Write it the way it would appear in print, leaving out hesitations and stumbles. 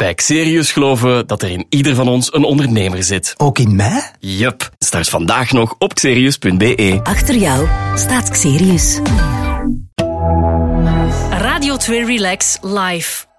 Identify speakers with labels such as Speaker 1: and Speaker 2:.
Speaker 1: Bij Xerius geloven we dat er in ieder van ons een ondernemer zit.
Speaker 2: Ook in mij?
Speaker 1: Yup. Start vandaag nog op xerius.be.
Speaker 3: Achter jou staat Xerius.
Speaker 4: Radio 2 Relax Live.